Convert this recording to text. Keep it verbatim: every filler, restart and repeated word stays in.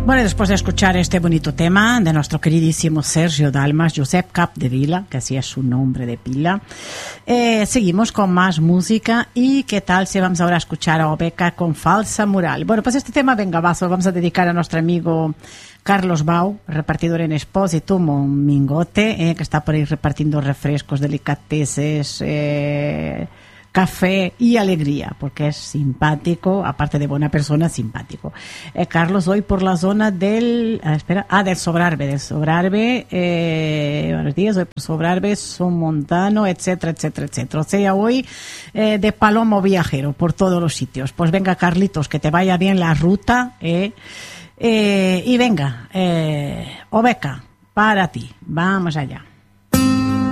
Bueno, después de escuchar este bonito tema de nuestro queridísimo Sergio Dalmas, Josep Capdevila, que así es su nombre de pila, eh, seguimos con más música. ¿Y qué tal si vamos ahora a escuchar a Obeca con Falsa Moral? Bueno, pues este tema, venga, va, se lo vamos a dedicar a nuestro amigo Carlos Bau, repartidor en Expósito, Mingote, eh, que está por ahí repartiendo refrescos, delicateces, eh, café y alegría, porque es simpático, aparte de buena persona, simpático. Eh, Carlos, hoy por la zona del, ah, espera, ah, del Sobrarbe, del Sobrarbe, eh, buenos días, hoy por Sobrarbe, Somontano, etcétera, etcétera, etcétera. O sea, hoy eh, de palomo viajero por todos los sitios. Pues venga, Carlitos, que te vaya bien la ruta, eh, eh y venga, eh, Obeca, para ti, vamos allá.